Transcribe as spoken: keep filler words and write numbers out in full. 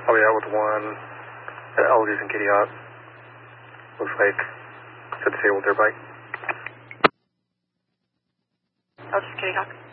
I'll be out with one at Eloise and Kitty Hawk. Looks like it's a disabled dirt bike. Eloise, Kitty Hawk.